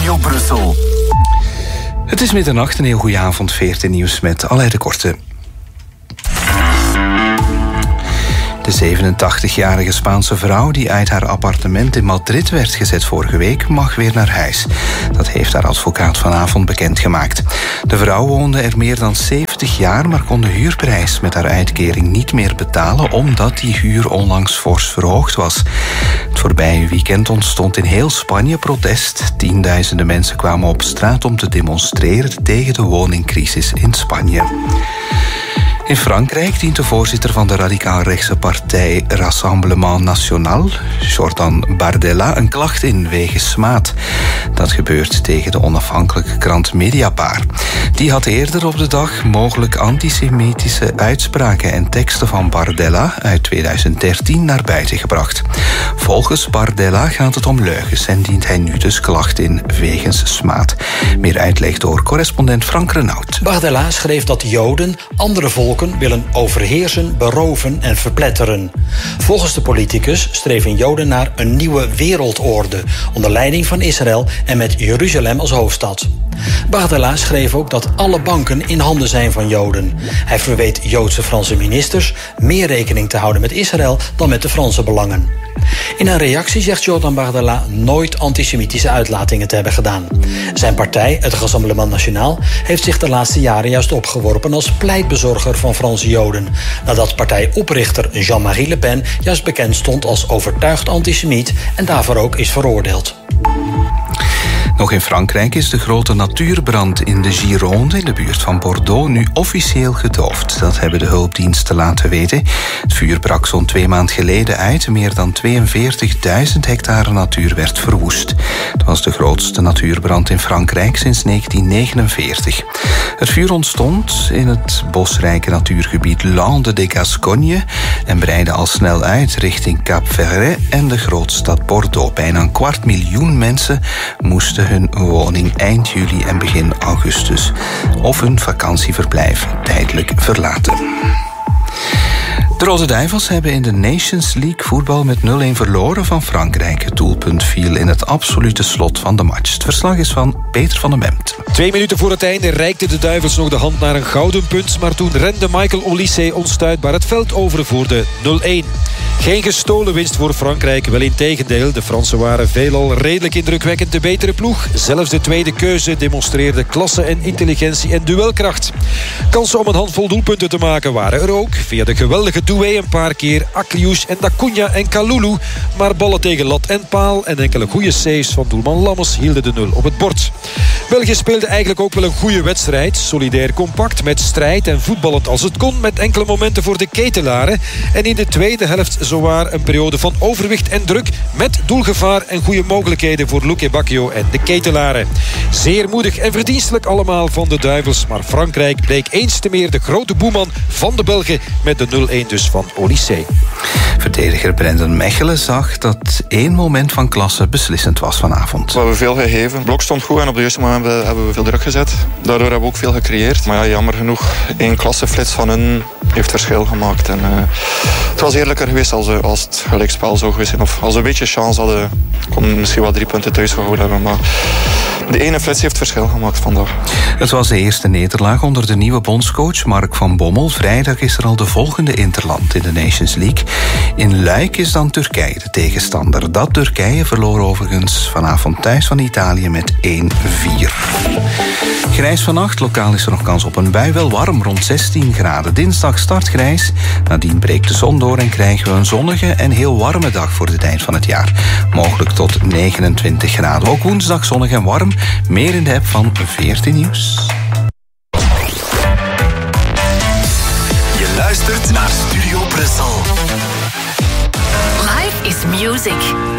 Studio Brussel. Het is middernacht, een heel goede avond, 14 nieuws met Alain de Korte. De 87-jarige Spaanse vrouw die uit haar appartement in Madrid werd gezet vorige week mag weer naar huis. Dat heeft haar advocaat vanavond bekendgemaakt. De vrouw woonde er meer dan 70 jaar, maar kon de huurprijs met haar uitkering niet meer betalen omdat die huur onlangs fors verhoogd was. Het voorbije weekend ontstond in heel Spanje protest. Tienduizenden mensen kwamen op straat om te demonstreren tegen de woningcrisis in Spanje. In Frankrijk dient de voorzitter van de radicaal-rechtse partij Rassemblement National, Jordan Bardella, een klacht in wegens smaad. Dat gebeurt tegen de onafhankelijke krant Mediapart. Die had eerder op de dag mogelijk antisemitische uitspraken en teksten van Bardella uit 2013 naar buiten gebracht. Volgens Bardella gaat het om leugens en dient hij nu dus klacht in wegens smaad. Meer uitleg door correspondent Frank Renaud. Bardella schreef dat Joden andere volken willen overheersen, beroven en verpletteren. Volgens de politicus streven Joden naar een nieuwe wereldorde onder leiding van Israël en met Jeruzalem als hoofdstad. Bardella schreef ook dat alle banken in handen zijn van Joden. Hij verweet Joodse Franse ministers meer rekening te houden met Israël dan met de Franse belangen. In een reactie zegt Jordan Bardella nooit antisemitische uitlatingen te hebben gedaan. Zijn partij, het Rassemblement National, heeft zich de laatste jaren juist opgeworpen als pleitbezorger van Franse Joden, nadat partijoprichter Jean-Marie Le Pen juist bekend stond als overtuigd antisemiet en daarvoor ook is veroordeeld. Nog in Frankrijk is de grote natuurbrand in de Gironde in de buurt van Bordeaux nu officieel gedoofd. Dat hebben de hulpdiensten laten weten. Het vuur brak zo'n 2 maanden geleden uit. Meer dan 42.000 hectare natuur werd verwoest. Het was de grootste natuurbrand in Frankrijk sinds 1949. Het vuur ontstond in het bosrijke natuurgebied Landes de Gascogne en breidde al snel uit richting Cap-Ferret en de grootstad Bordeaux. Bijna 250.000 mensen moesten hun woning eind juli en begin augustus of hun vakantieverblijf tijdelijk verlaten. De Rode Duivels hebben in de Nations League voetbal met 0-1 verloren van Frankrijk. Het doelpunt viel in het absolute slot van de match. Het verslag is van Peter van den Bemt. 2 minuten voor het einde reikten de Duivels nog de hand naar een gouden punt, maar toen rende Michael Olise onstuitbaar het veld over voor de 0-1. Geen gestolen winst voor Frankrijk, wel integendeel. De Fransen waren veelal redelijk indrukwekkend de betere ploeg. Zelfs de tweede keuze demonstreerde klasse en intelligentie en duelkracht. Kansen om een handvol doelpunten te maken waren er ook. Via de geweldige doué een paar keer Akliouche en Dacuña en Kalulu. Maar ballen tegen lat en paal en enkele goede saves van doelman Lammers hielden de 0 op het bord. België speelde eigenlijk ook wel een goede wedstrijd. Solidair compact met strijd en voetballend als het kon, met enkele momenten voor de ketelaren. En in de tweede helft zowaar een periode van overwicht en druk met doelgevaar en goede mogelijkheden voor Luque Bacchio en de ketelaren. Zeer moedig en verdienstelijk allemaal van de Duivels, maar Frankrijk bleek eens te meer de grote boeman van de Belgen met de 0-1 dus van Olise. Verdediger Brendan Mechelen zag dat 1 moment van klasse beslissend was vanavond. We hebben veel gegeven. Het blok stond goed en op de juiste moment hebben we veel druk gezet. Daardoor hebben we ook veel gecreëerd. Maar ja, jammer genoeg, 1 klasseflits van hun heeft verschil gemaakt. En, het was eerlijker geweest als het gelijkspel zou geweest zijn. Of als we een beetje chance hadden, konden we misschien wel 3 punten thuis gehouden hebben. Maar de ene flits heeft verschil gemaakt vandaag. Het was de eerste nederlaag onder de nieuwe bondscoach Mark van Bommel. Vrijdag is er al de volgende interland in de Nations League. In Luik is dan Turkije de tegenstander. Dat Turkije verloor overigens vanavond thuis van Italië met 1-4. Grijs vannacht, lokaal is er nog kans op een bui. Wel warm, rond 16 graden. Dinsdag start grijs. Nadien breekt de zon door en krijgen we een zonnige en heel warme dag voor de tijd van het jaar. Mogelijk tot 29 graden. Ook woensdag zonnig en warm. Meer in de app van 14 Nieuws. Je luistert naar Studio Brussel. Life is music.